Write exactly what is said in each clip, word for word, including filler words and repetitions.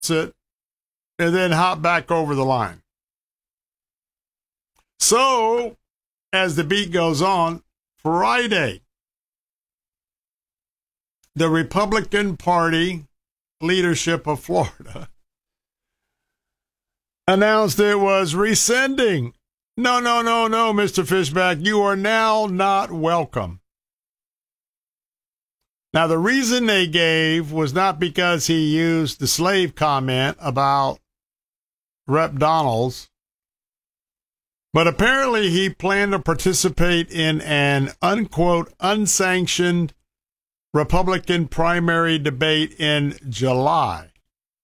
it and then hop back over the line. So, as the beat goes on, Friday, the Republican Party leadership of Florida announced it was rescinding. No, no, no, no, Mister Fishback, you are now not welcome. Now, the reason they gave was not because he used the slave comment about Rep Donalds, but apparently he planned to participate in an, unquote, unsanctioned Republican primary debate in July.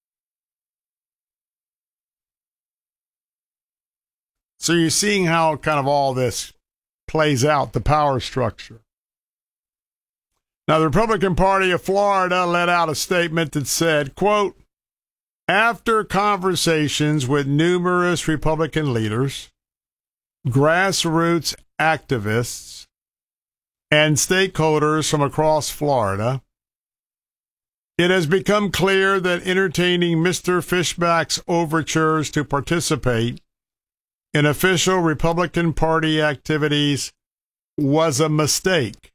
So you're seeing how kind of all this plays out, the power structure. Now, the Republican Party of Florida let out a statement that said, quote, after conversations with numerous Republican leaders, grassroots activists, and stakeholders from across Florida, it has become clear that entertaining Mister Fishback's overtures to participate in official Republican Party activities was a mistake.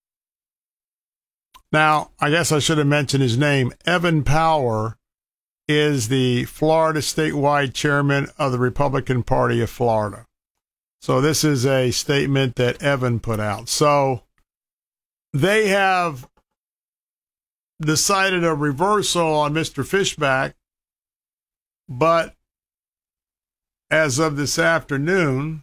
Now, I guess I should have mentioned his name. Evan Power is the Florida statewide chairman of the Republican Party of Florida. So this is a statement that Evan put out. So they have decided a reversal on Mister Fishback, but as of this afternoon,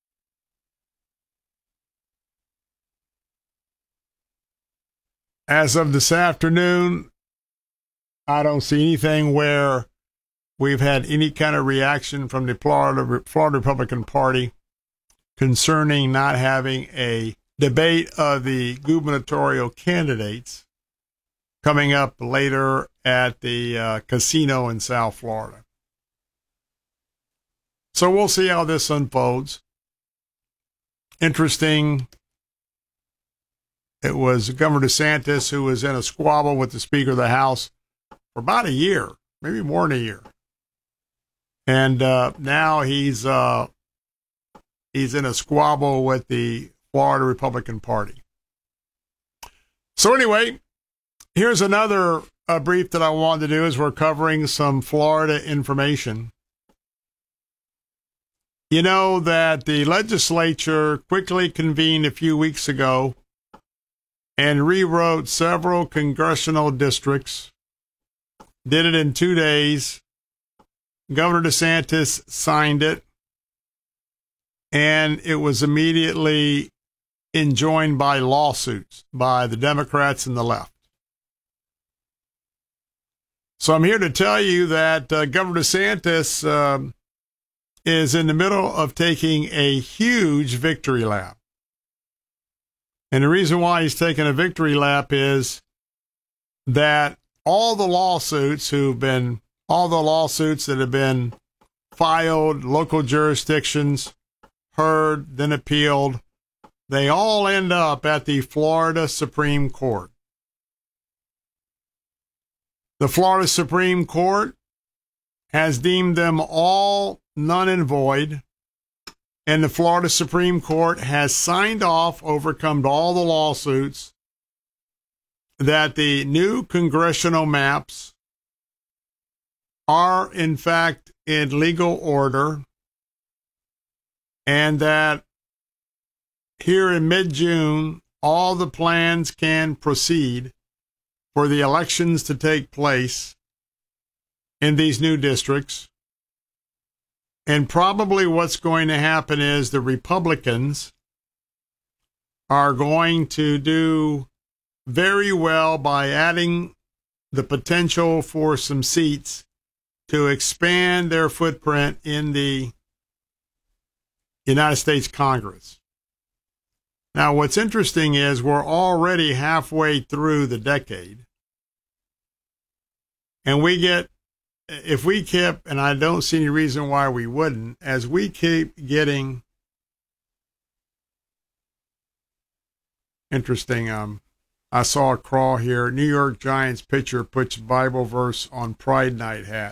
as of this afternoon, I don't see anything where we've had any kind of reaction from the Florida, Florida Republican Party concerning not having a debate of the gubernatorial candidates coming up later at the uh, casino in South Florida. So we'll see how this unfolds. Interesting. It was Governor DeSantis who was in a squabble with the Speaker of the House for about a year, maybe more than a year. And uh, now he's uh, he's in a squabble with the Florida Republican Party. So anyway, here's another uh, brief that I wanted to do as we're covering some Florida information. You know that the legislature quickly convened a few weeks ago and rewrote several congressional districts, did it in two days. Governor DeSantis signed it, and it was immediately enjoined by lawsuits by the Democrats and the left. So I'm here to tell you that uh, Governor DeSantis uh, is in the middle of taking a huge victory lap. And the reason why he's taking a victory lap is that all the lawsuits who've been, all the lawsuits that have been filed, local jurisdictions, heard, then appealed, they all end up at the Florida Supreme Court. The Florida Supreme Court has deemed them all null and void, and the Florida Supreme Court has signed off, overcome all the lawsuits, that the new congressional maps are, in fact, in legal order, and that here in mid-June, all the plans can proceed for the elections to take place in these new districts. And probably what's going to happen is the Republicans are going to do very well by adding the potential for some seats to expand their footprint in the United States Congress. Now, what's interesting is we're already halfway through the decade, and we get, if we keep, and I don't see any reason why we wouldn't, as we keep getting interesting, um, I saw a crawl here. New York Giants pitcher puts Bible verse on Pride Night hat.